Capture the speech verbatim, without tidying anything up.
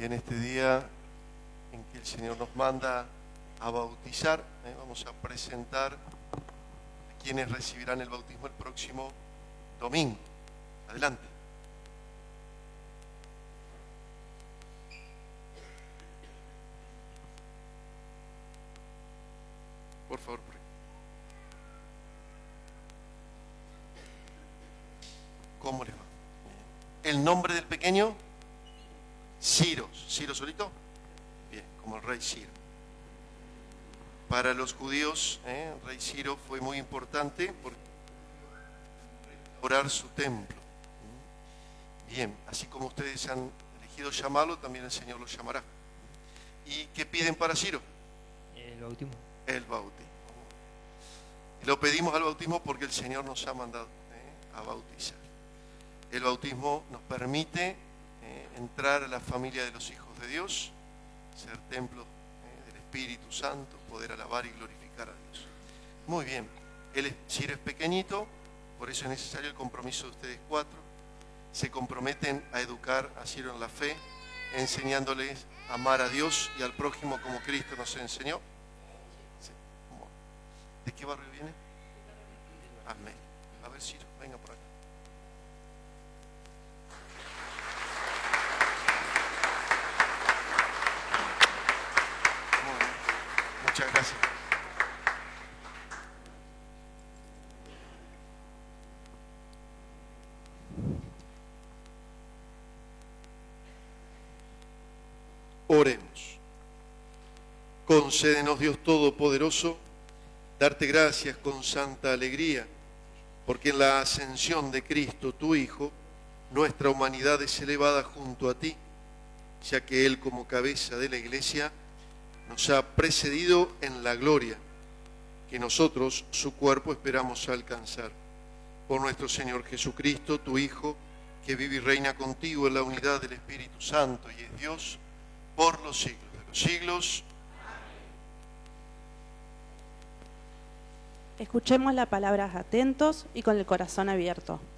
Y en este día en que el Señor nos manda a bautizar, ¿eh? vamos a presentar a quienes recibirán el bautismo el próximo domingo. Adelante. Por favor. ¿Cómo les va? El nombre del pequeño, Ciro. ¿Ciro solito? Bien, como el rey Ciro. Para los judíos, ¿eh? el rey Ciro fue muy importante porque restaurar su templo. Bien, así como ustedes han elegido llamarlo, también el Señor lo llamará. ¿Y qué piden para Ciro? El bautismo. El bautismo. Y lo pedimos al bautismo porque el Señor nos ha mandado ¿eh? a bautizar. El bautismo nos permite eh, entrar a la familia de los hijos de Dios, ser templo eh, del Espíritu Santo, poder alabar y glorificar a Dios. Muy bien, el Ciro es pequeñito, por eso es necesario el compromiso de ustedes cuatro. Se comprometen a educar a Ciro en la fe, enseñándoles a amar a Dios y al prójimo como Cristo nos enseñó. Sí. ¿De qué barrio viene? Amén. A ver, Ciro, venga por acá. Muchas gracias. Oremos. Concédenos, Dios Todopoderoso, darte gracias con santa alegría, porque en la ascensión de Cristo, tu Hijo, nuestra humanidad es elevada junto a ti, ya que Él, como cabeza de la Iglesia, nos ha precedido en la gloria, que nosotros, su cuerpo, esperamos alcanzar. Por nuestro Señor Jesucristo, tu Hijo, que vive y reina contigo en la unidad del Espíritu Santo y es Dios, por los siglos de los siglos. Escuchemos las palabras atentos y con el corazón abierto.